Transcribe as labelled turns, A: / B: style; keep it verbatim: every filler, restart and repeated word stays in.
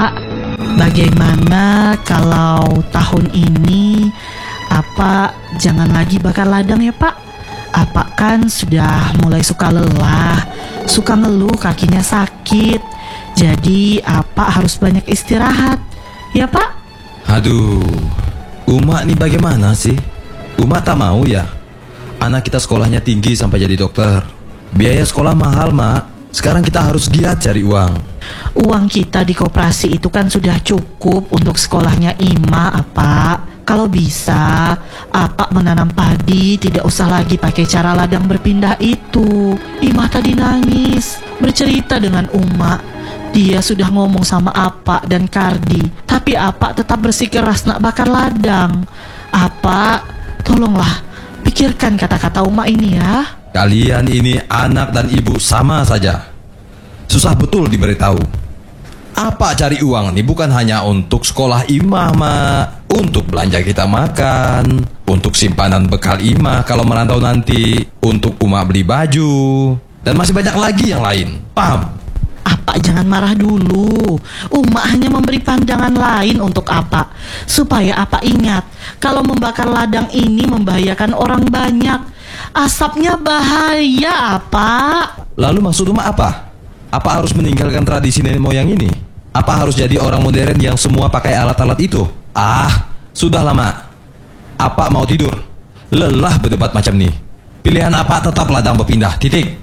A: Pak, bagaimana kalau tahun ini Apa jangan lagi bakar ladang ya Pak? Apa kan sudah mulai suka lelah, suka ngeluh kakinya sakit. Jadi Apa harus banyak istirahat, ya Pak?
B: Aduh, Uma nih bagaimana sih? Uma tak mau ya? Anak kita sekolahnya tinggi sampai jadi dokter. Biaya sekolah mahal, Mak. Sekarang kita harus giat cari uang.
A: Uang kita di koperasi itu kan sudah cukup untuk sekolahnya Ima, Apa. Kalau bisa, Apa menanam padi, tidak usah lagi pakai cara ladang berpindah itu. Ima tadi nangis, bercerita dengan Uma. Dia sudah ngomong sama Apa dan Kardi, tapi Apa tetap bersikeras nak bakar ladang. Apa, tolonglah, pikirkan kata-kata Uma ini ya.
B: Kalian ini anak dan ibu sama saja. Susah betul diberitahu. Apa cari uang nih bukan hanya untuk sekolah Ima, Mak. Untuk belanja kita makan, untuk simpanan bekal Ima kalau merantau nanti, untuk Uma beli baju, dan masih banyak lagi yang lain. Paham?
A: Apa jangan marah dulu. Uma hanya memberi pandangan lain untuk Apa, supaya Apa ingat kalau membakar ladang ini membahayakan orang banyak. Asapnya bahaya, Apa.
B: Lalu maksud Uma apa? Apa harus meninggalkan tradisi nenek moyang ini? Apa harus jadi orang modern yang semua pakai alat-alat itu? Ah, sudah lama. Apa mau tidur? Lelah berdebat macam ini. Pilihan Apa tetap ladang berpindah, titik.